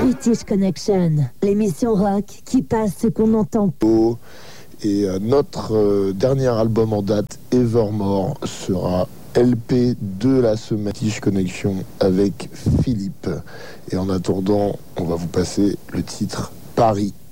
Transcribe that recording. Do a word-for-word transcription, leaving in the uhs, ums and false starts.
British Connection, l'émission rock qui passe ce qu'on entend. Et euh, notre euh, dernier album en date, Evermore, sera L P de la semaine British Connection avec Philippe. Et en attendant, on va vous passer le titre Paris.